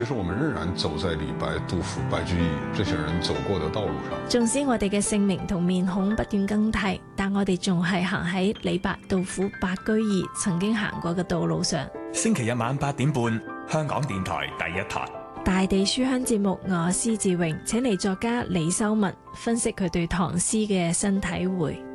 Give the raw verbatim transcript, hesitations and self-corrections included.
其實我們仍然走在李白、杜甫、白居易這些人走過的道路上。 縱使我哋嘅姓名同面孔不斷更替，但我哋仲係行喺李白、杜甫、白居易曾經行過嘅道路上。 星期日晚八點半，香港電台第一台大地書香節目，我施志榮請嚟作家李修文分析佢對唐詩嘅新體會。